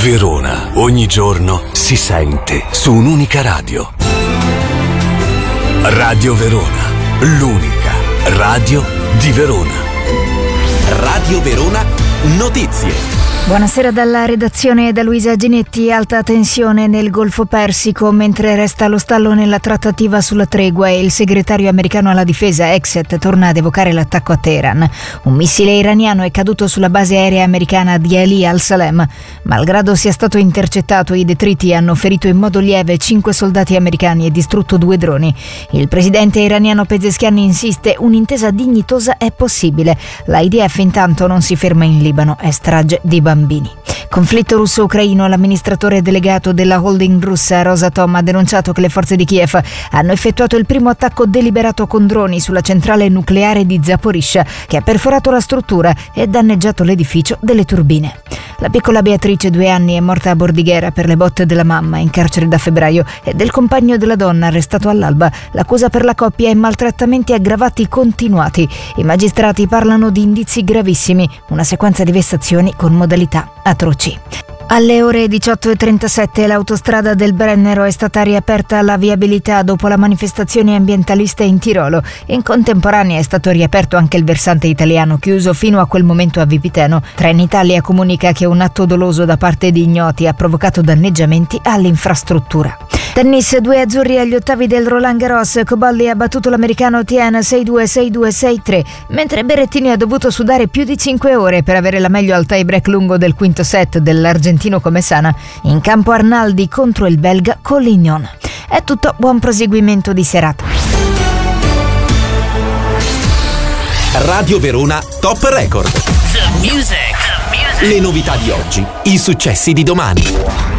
Verona, ogni giorno si sente su un'unica radio. Radio Verona, l'unica radio di Verona. Radio Verona Notizie. Buonasera dalla redazione da Luisa Ginetti. Alta tensione nel Golfo Persico mentre resta allo stallo nella trattativa sulla tregua e il segretario americano alla difesa Exet torna ad evocare l'attacco a Teheran. Un missile iraniano è caduto sulla base aerea americana di Ali al-Salem. Malgrado sia stato intercettato, i detriti hanno ferito in modo lieve 5 soldati americani e distrutto 2 droni. Il presidente iraniano Pezeshkian insiste: un'intesa dignitosa è possibile. L'IDF intanto non si ferma in Libano, è strage di bambini. Conflitto russo-ucraino. L'amministratore delegato della holding russa Rosatom ha denunciato che le forze di Kiev hanno effettuato il primo attacco deliberato con droni sulla centrale nucleare di Zaporizhzhia, che ha perforato la struttura e danneggiato l'edificio delle turbine. La piccola Beatrice, 2 anni, è morta a Bordighera per le botte della mamma, in carcere da febbraio, e del compagno della donna, arrestato all'alba. L'accusa per la coppia è maltrattamenti aggravati continuati. I magistrati parlano di indizi gravissimi, una sequenza di vessazioni con modalità atroci. Alle ore 18:37 l'autostrada del Brennero è stata riaperta alla viabilità dopo la manifestazione ambientalista in Tirolo. In contemporanea è stato riaperto anche il versante italiano, chiuso fino a quel momento a Vipiteno. Trenitalia comunica che un atto doloso da parte di ignoti ha provocato danneggiamenti all'infrastruttura. Tennis, 2 azzurri agli ottavi del Roland Garros. Cobolli ha battuto l'americano Tien 6-2, 6-2, 6-3, mentre Berrettini ha dovuto sudare più di 5 ore per avere la meglio al tie-break lungo del quinto set dell'argentino Comesana. In campo Arnaldi contro il belga Collignon. È tutto, buon proseguimento di serata. Radio Verona Top Record. The music. Le novità di oggi, i successi di domani.